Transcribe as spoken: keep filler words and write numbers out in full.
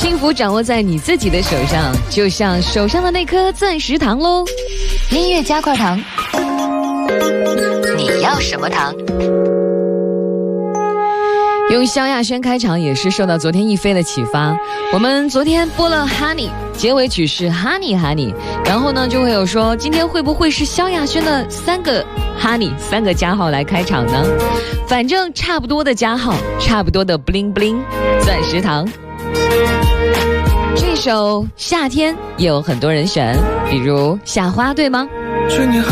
幸福掌握在你自己的手上，就像手上的那颗钻石糖喽。 音乐加块糖，你要什么糖？ 用萧亚轩开场也是受到昨天一飞的启发。我们昨天播了 Honey， 结尾曲是 Honey Honey， 然后呢就会有说今天会不会是萧亚轩的三个 Honey 三个加号来开场呢？反正差不多的加号，差不多的 bling bling 钻石糖。这首夏天也有很多人选，比如夏花，对吗？ 去你海